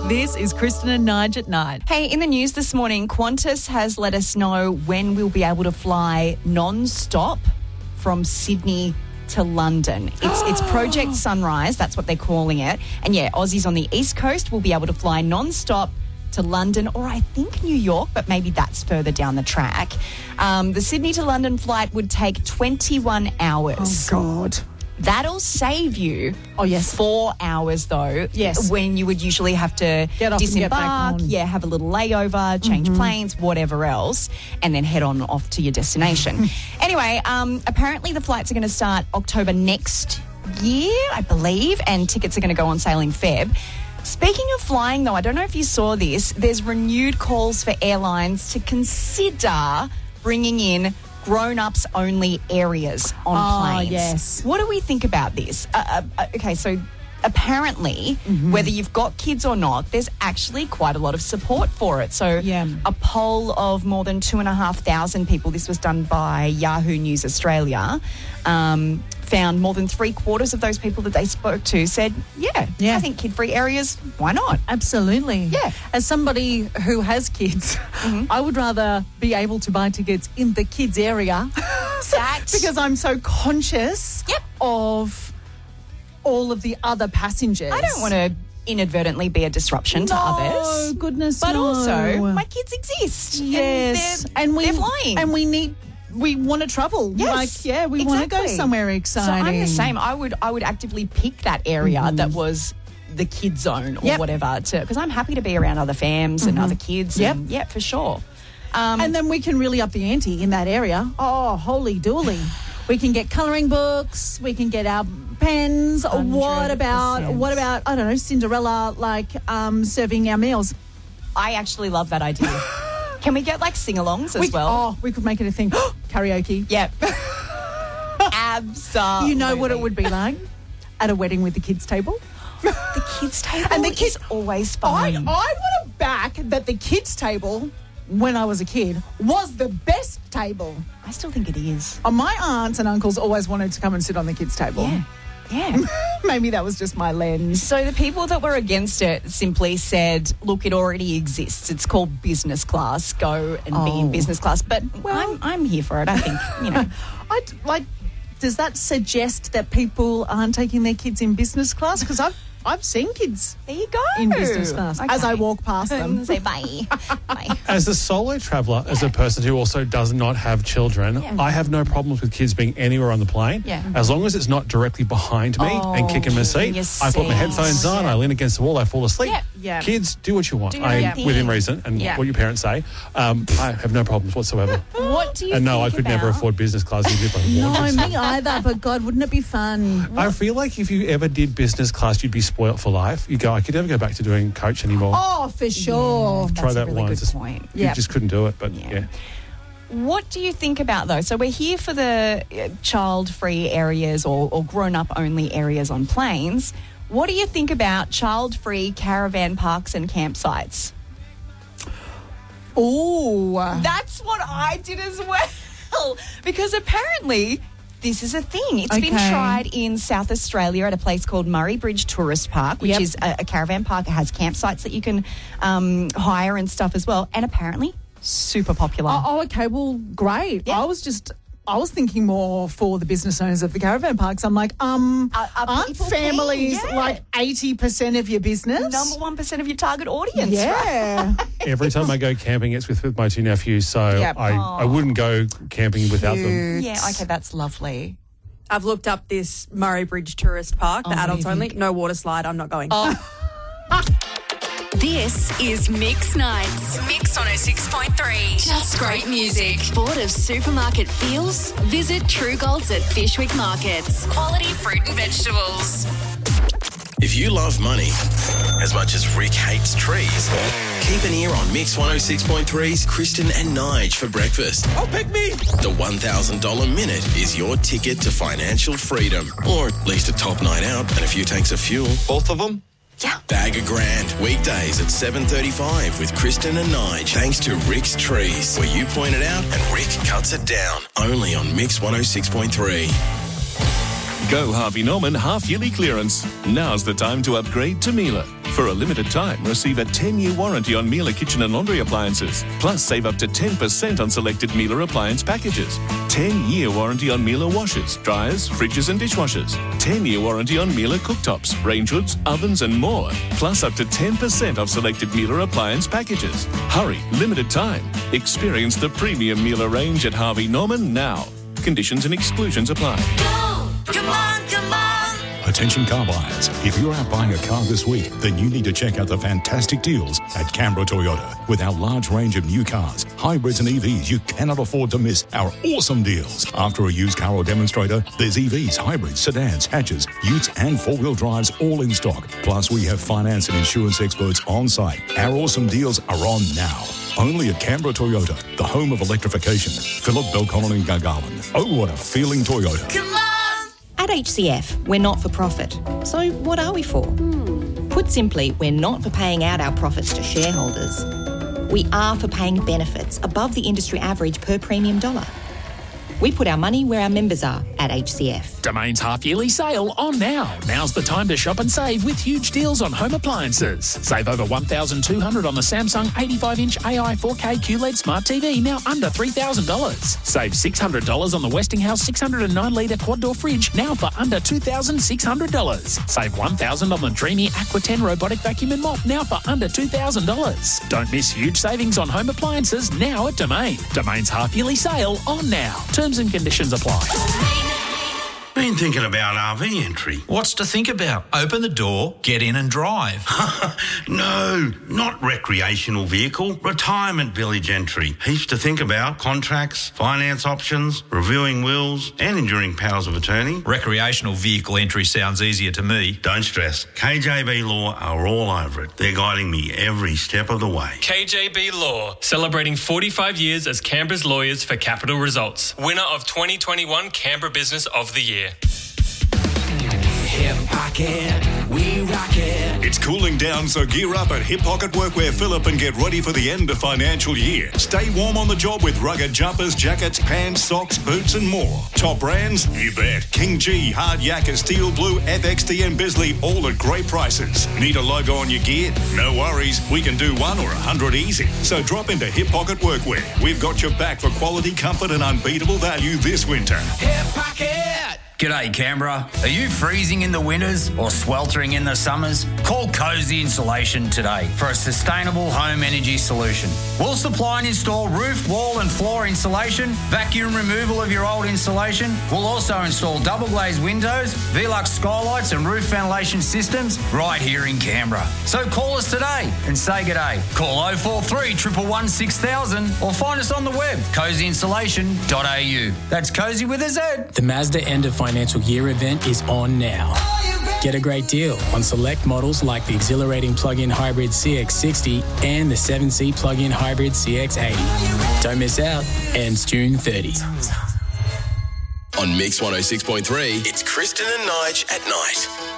This is Kristen and Nige at Night. Hey, in the news this morning, Qantas has let us know when we'll be able to fly non-stop from Sydney to London. It's Project Sunrise, that's what they're calling it. And yeah, Aussies on the East Coast will be able to fly non-stop to London, or I think New York, but maybe that's further down the track. The Sydney to London flight would take 21 hours. Oh, God. That'll save you 4 hours, though. Yes. When you would usually have to Get off and get back disembark, on. have a little layover, change planes, whatever else, and then head on off to your destination. Anyway, apparently the flights are going to start October next year, I believe, and tickets are going to go on sale in Feb. Speaking of flying, though, I don't know if you saw this, there's renewed calls for airlines to consider bringing in grown-ups only areas on planes. Yes. What do we think about this? Okay, so apparently, whether you've got kids or not, there's actually quite a lot of support for it. So a poll of more than 2,500 people, this was done by Yahoo News Australia, found more than 3/4 of those people that they spoke to said, I think kid-free areas, why not? Absolutely. Yeah. As somebody who has kids, I would rather be able to buy tickets in the kids area because I'm so conscious of all of the other passengers. I don't want to inadvertently be a disruption to others. Goodness, But no. also, my kids exist. Yes. They're flying. And we want to travel. Yes, we want to go exactly. somewhere exciting. So I'm the same. I would actively pick that area that was the kid zone or whatever, because I'm happy to be around other fams and other kids. Yep. And, for sure. And then we can really up the ante in that area. Oh, holy dooly. We can get colouring books. We can get our pens. 100%. What about, I don't know, Cinderella, serving our meals? I actually love that idea. Can we get sing-alongs as well? Oh, we could make it a thing. Karaoke. Yep. Absolutely. You know what it would be like at a wedding with the kids' table? The kids' table And the kids is always I fun. want to back that the kids' table, when I was a kid, was the best table. I still think it is. My aunts and uncles always wanted to come and sit on the kids' table. Yeah. Maybe that was just my lens. So the people that were against it simply said, look, it already exists. It's called business class. Go and be in business class. But I'm here for it, I think, does that suggest that people aren't taking their kids in business class? Because I've seen kids There you go. in business class as I walk past them. Say bye. Bye. As a solo traveller, as a person who also does not have children, I have no problems with kids being anywhere on the plane. Yeah. As long as it's not directly behind me and kicking my seat. your I put my seat. headphones on, I lean against the wall, I fall asleep. Yeah. Kids, do what you want. Do your thing. Within reason and what your parents say. I have no problems whatsoever. What do you And no, think I could never about- afford business class. Even if I No, wanted to. me either. But God, wouldn't it be fun? I feel like if you ever did business class, you'd be spoilt for life. You go, I could never go back to doing coach anymore. Oh, for sure. Try That's that a really once. good point. You just couldn't do it, but yeah. What do you think about, though? So we're here for the child-free areas or grown-up only areas on planes. What do you think about child-free caravan parks and campsites? Oh. That's what I did as well. Because apparently this is a thing. It's been Okay. tried in South Australia at a place called Murray Bridge Tourist Park, which is a caravan park. It has campsites that you can hire and stuff as well. And apparently super popular. Oh, okay. Well, great. Yeah. I was thinking more for the business owners of the caravan parks. I'm like, aren't people families keen? Yeah. like 80% of your business? Number 1% of your target audience. Right? Yeah. Every time I go camping, it's with my two nephews, so Yep. I wouldn't go camping without them. Yeah, okay, that's lovely. I've looked up this Murray Bridge Tourist Park, the adults only. No water slide. I'm not going. This is Mix Nights. Mix 106.3. Just great music. Bored of supermarket feels? Visit True Golds at Fishwick Markets. Quality fruit and vegetables. If you love money as much as Rick hates trees, keep an ear on Mix 106.3's Kristen and Nige for breakfast. Oh, pick me! The $1,000 minute is your ticket to financial freedom, or at least a top night out and a few tanks of fuel. Both of them? Bag a grand, weekdays at 7:35 with Kristen and Nige, thanks to Rick's Trees, where you point it out and Rick cuts it down. Only on Mix 106.3. Go Harvey Norman half-yearly clearance. Now's the time to upgrade to Miele. For a limited time, receive a 10-year warranty on Miele kitchen and laundry appliances. Plus, save up to 10% on selected Miele appliance packages. 10-year warranty on Miele washers, dryers, fridges and dishwashers. 10-year warranty on Miele cooktops, range hoods, ovens and more. Plus, up to 10% off selected Miele appliance packages. Hurry, limited time. Experience the premium Miele range at Harvey Norman now. Conditions and exclusions apply. Go! Come on, come on! Attention car buyers, if you're out buying a car this week, then you need to check out the fantastic deals at Canberra Toyota. With our large range of new cars, hybrids and EVs, you cannot afford to miss our awesome deals. After a used car or demonstrator, there's EVs, hybrids, sedans, hatches, utes and four-wheel drives all in stock. Plus, we have finance and insurance experts on site. Our awesome deals are on now. Only at Canberra Toyota, the home of electrification. Phillip, Belconnen and Gargarland. Oh, what a feeling, Toyota. Come on! At HCF, we're not for profit. So what are we for? Put simply, we're not for paying out our profits to shareholders. We are for paying benefits above the industry average per premium dollar. We put our money where our members are at HCF. Domain's half-yearly sale on now. Now's the time to shop and save with huge deals on home appliances. Save over $1,200 on the Samsung 85-inch AI 4K QLED Smart TV, now under $3,000. Save $600 on the Westinghouse 609-litre quad-door fridge, now for under $2,600. Save $1,000 on the Dreamy Aqua 10 robotic vacuum and mop, now for under $2,000. Don't miss huge savings on home appliances now at Domain. Domain's half-yearly sale on now. Terms and conditions apply. Been thinking about RV entry. What's to think about? Open the door, get in and drive. No, not recreational vehicle. Retirement village entry. Heaps to think about. Contracts, finance options, reviewing wills and enduring powers of attorney. Recreational vehicle entry sounds easier to me. Don't stress. KJB Law are all over it. They're guiding me every step of the way. KJB Law, celebrating 45 years as Canberra's lawyers for capital results. Winner of 2021 Canberra Business of the Year. Hip Pocket, we rock it. It's cooling down, so gear up at Hip Pocket Workwear Phillip and get ready for the end of financial year. Stay warm on the job with rugged jumpers, jackets, pants, socks, boots and more. Top brands? You bet. King G, Hard Yakka, Steel Blue, FXD and Bisley, all at great prices. Need a logo on your gear? No worries. We can do 1 or 100 easy. So drop into Hip Pocket Workwear. We've got your back for quality, comfort and unbeatable value this winter. Hip Pocket! G'day Canberra. Are you freezing in the winters or sweltering in the summers? Call Cozy Insulation today for a sustainable home energy solution. We'll supply and install roof, wall and floor insulation, vacuum removal of your old insulation. We'll also install double glazed windows, Velux skylights and roof ventilation systems right here in Canberra. So call us today and say g'day. Call 043 111 6000 or find us on the web, cozyinsulation.au. That's Cozy with a Z. The Mazda end of financial year event is on now. Get a great deal on select models like the exhilarating plug-in hybrid CX-60 and the 7-seat plug-in hybrid CX-80. Don't miss out. Ends June 30. On Mix 106.3, it's Kristen and Nige at night.